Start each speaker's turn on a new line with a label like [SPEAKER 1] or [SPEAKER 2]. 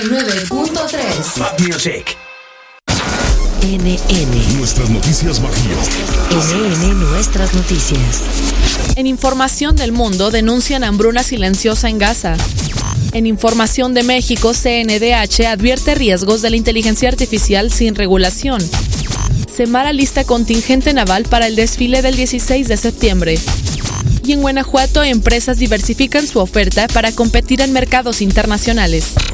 [SPEAKER 1] 9.3
[SPEAKER 2] Pop Music.
[SPEAKER 3] NN.
[SPEAKER 4] Nuestras noticias Bajío.
[SPEAKER 3] NN Nuestras noticias.
[SPEAKER 5] En información del mundo, denuncian hambruna silenciosa en Gaza. En información de México, CNDH advierte riesgos de la inteligencia artificial sin regulación. Semara lista contingente naval para el desfile del 16 de septiembre. Y en Guanajuato, empresas diversifican su oferta para competir en mercados internacionales.